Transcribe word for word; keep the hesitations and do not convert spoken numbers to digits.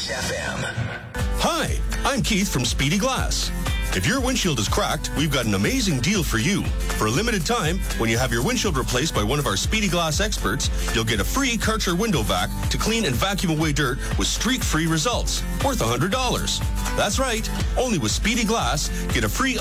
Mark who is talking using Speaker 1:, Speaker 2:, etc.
Speaker 1: F M.
Speaker 2: Hi, I'm Keith from Speedy Glass. If your windshield is cracked, we've got an amazing deal for you. For a limited time, when you have your windshield replaced by one of our Speedy Glass experts, you'll get a free Karcher window vac to clean and vacuum away dirt with streak-free results, worth one hundred dollars. That's right. Only with Speedy Glass, get a free